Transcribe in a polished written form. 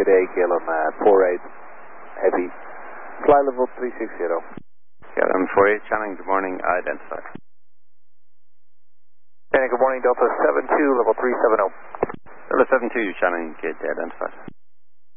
day, KLM 48 Heavy. Fly level 360. KLM 48 Channing, good morning, identified. Channing, good morning, Delta 72, level 370. Delta 72 Channing, gate identified.